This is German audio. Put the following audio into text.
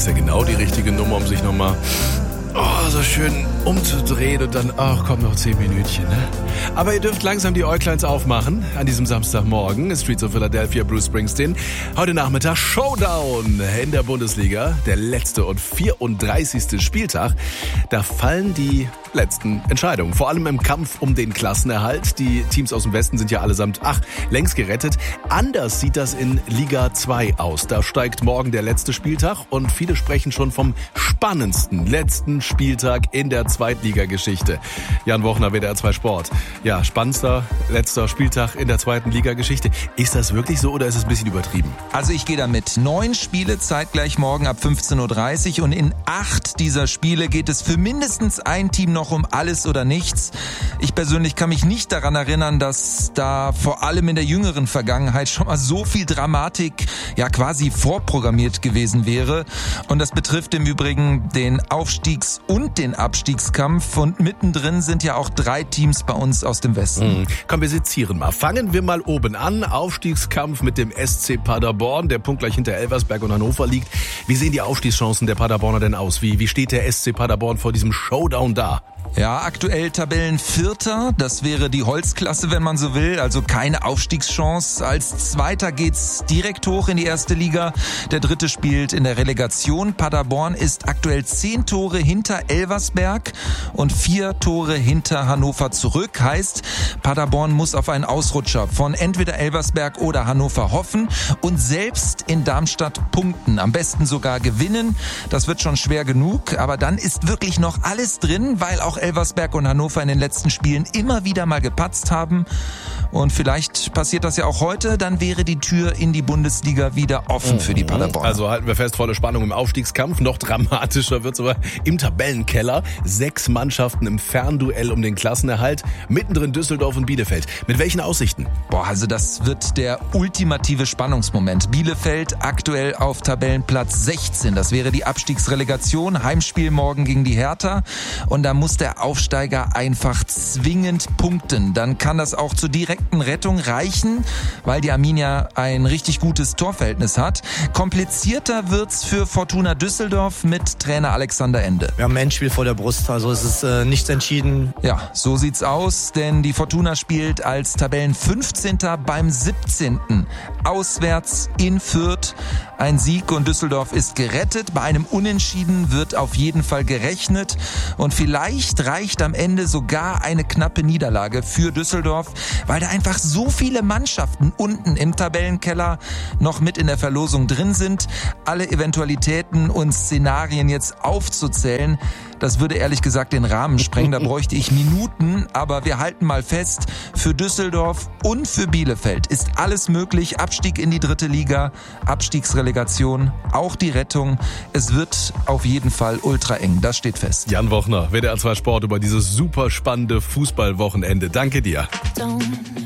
ist ja genau die richtige Nummer, um sich nochmal so schön umzudrehen und dann, kommt noch 10 Minütchen, ne? Aber ihr dürft langsam die Äugleins aufmachen an diesem Samstagmorgen. Streets of Philadelphia, Bruce Springsteen. Heute Nachmittag Showdown in der Bundesliga. Der letzte und 34. Spieltag. Da fallen die letzten Entscheidungen. Vor allem im Kampf um den Klassenerhalt. Die Teams aus dem Westen sind ja allesamt, längst gerettet. Anders sieht das in Liga 2 aus. Da steigt morgen der letzte Spieltag und viele sprechen schon vom spannendsten letzten Spieltag in der Zweitligageschichte. Jan Wochner, WDR 2 Sport. Ja, spannendster letzter Spieltag in der zweiten Ligageschichte. Ist das wirklich so oder ist es ein bisschen übertrieben? Also ich gehe damit. 9 Spiele zeitgleich morgen ab 15.30 Uhr und in 8 dieser Spiele geht es für mindestens ein Team noch um alles oder nichts. Ich persönlich kann mich nicht daran erinnern, dass da vor allem in der jüngeren Vergangenheit schon mal so viel Dramatik quasi vorprogrammiert gewesen wäre. Und das betrifft im Übrigen den Aufstiegs- und den Abstiegskampf. Und mittendrin sind ja auch 3 Teams bei uns aus dem Westen. Komm, wir sezieren mal. Fangen wir mal oben an. Aufstiegskampf mit dem SC Paderborn, der Punkt gleich hinter Elversberg und Hannover liegt. Wie sehen die Aufstiegschancen der Paderborner denn aus? Wie steht der SC Paderborn vor diesem Showdown da? Ja, aktuell Tabellenvierter, das wäre die Holzklasse, wenn man so will, also keine Aufstiegschance. Als Zweiter geht's direkt hoch in die erste Liga. Der Dritte spielt in der Relegation. Paderborn ist aktuell 10 Tore hinter Elversberg und 4 Tore hinter Hannover zurück. Heißt, Paderborn muss auf einen Ausrutscher von entweder Elversberg oder Hannover hoffen und selbst in Darmstadt punkten. Am besten sogar gewinnen. Das wird schon schwer genug, aber dann ist wirklich noch alles drin, weil auch Elversberg und Hannover in den letzten Spielen immer wieder mal gepatzt haben. Und vielleicht passiert das ja auch heute, dann wäre die Tür in die Bundesliga wieder offen für die Paderborner. Also halten wir fest, volle Spannung im Aufstiegskampf. Noch dramatischer wird's aber im Tabellenkeller. 6 Mannschaften im Fernduell um den Klassenerhalt. Mittendrin Düsseldorf und Bielefeld. Mit welchen Aussichten? Also das wird der ultimative Spannungsmoment. Bielefeld aktuell auf Tabellenplatz 16. Das wäre die Abstiegsrelegation. Heimspiel morgen gegen die Hertha. Und da muss der Aufsteiger einfach zwingend punkten. Dann kann das auch zur direkten Rettung reichen, weil die Arminia ein richtig gutes Torverhältnis hat. Komplizierter wird's für Fortuna Düsseldorf mit Trainer Alexander Ende. Wir haben ein Endspiel vor der Brust, also es ist nichts entschieden. Ja, so sieht's aus, denn die Fortuna spielt als Tabellen 15. beim 17. auswärts in Fürth. Ein Sieg und Düsseldorf ist gerettet. Bei einem Unentschieden wird auf jeden Fall gerechnet und vielleicht reicht am Ende sogar eine knappe Niederlage für Düsseldorf, weil da einfach so viele Mannschaften unten im Tabellenkeller noch mit in der Verlosung drin sind. Alle Eventualitäten und Szenarien jetzt aufzuzählen, das würde ehrlich gesagt den Rahmen sprengen. Da bräuchte ich Minuten, aber wir halten mal fest, für Düsseldorf und für Bielefeld ist alles möglich. Abstieg in die 3. Liga, Abstiegsrelegation, auch die Rettung. Es wird auf jeden Fall ultra eng, das steht fest. Jan Wochner, WDR 2 Sport über dieses super spannende Fußballwochenende. Danke dir.